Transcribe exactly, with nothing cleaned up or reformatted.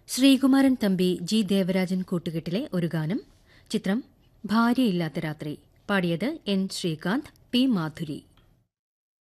Sreekumaran Thampi G Devarajan കൂട്ടുകെട്ടിലെ ഒരു ഗാനം. ചിത്രം ഭാര്യയില്ലാത്ത രാത്രി. പാടിയത് എൻ ശ്രീകാന്ത്, പി മാധുരി.